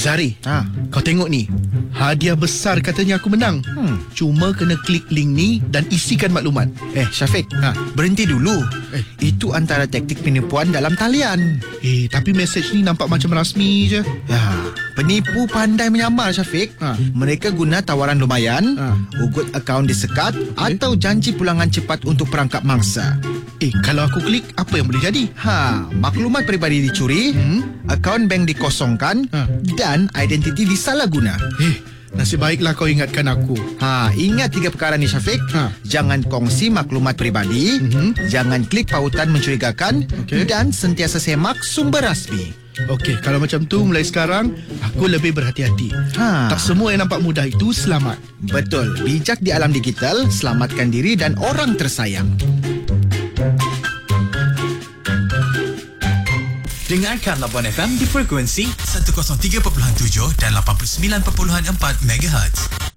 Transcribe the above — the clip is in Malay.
Zari, Ha. kau tengok ni. Hadiah besar katanya aku menang. Cuma kena klik link ni dan isikan maklumat. Syafiq, berhenti dulu. Itu antara taktik penipuan dalam talian. Tapi mesej ni nampak macam rasmi je. Penipu pandai menyamar, Syafiq. Mereka guna tawaran lumayan, ugut akaun disekat atau janji pulangan cepat untuk perangkap mangsa. Kalau aku klik, apa yang boleh jadi? Maklumat peribadi dicuri, akaun bank dikosongkan dan identiti disalahguna. Nasib baiklah kau ingatkan aku. Ingat 3 perkara ni, Syafiq. Jangan kongsi maklumat peribadi, jangan klik pautan mencurigakan, dan sentiasa semak sumber rasmi. Okey, kalau macam tu mulai sekarang aku lebih berhati-hati. Tak semua yang nampak mudah itu selamat. Betul, bijak di alam digital, selamatkan diri dan orang tersayang. Dengarkan Labuan FM di frekuensi 103.7 dan 89.4 MHz.